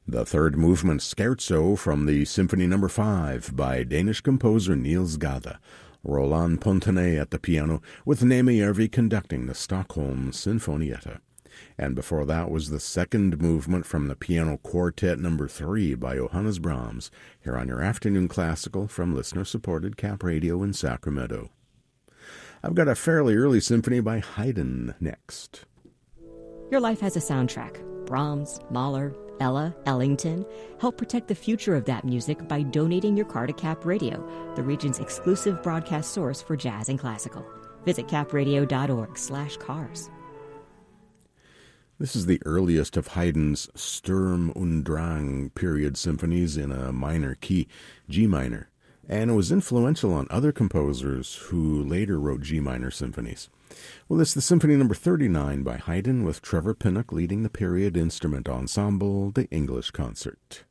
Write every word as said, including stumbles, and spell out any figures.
The third movement, Scherzo, from the Symphony Number five by Danish composer Niels Gade. Roland Pontanet at the piano, with Nemi Järvi conducting the Stockholm Sinfonietta. And before that was the second movement from the Piano Quartet Number three by Johannes Brahms, here on your Afternoon Classical from listener-supported Cap Radio in Sacramento. I've got a fairly early symphony by Haydn next. Your life has a soundtrack. Brahms, Mahler, Ella, Ellington. Help protect the future of that music by donating your car to Cap Radio, the region's exclusive broadcast source for jazz and classical. Visit capradio.org slash cars. This is the earliest of Haydn's Sturm und Drang period symphonies in a minor key, G minor, and it was influential on other composers who later wrote G minor symphonies. Well, it's the Symphony Number thirty-nine by Haydn, with Trevor Pinnock leading the period instrument ensemble, the English Concert.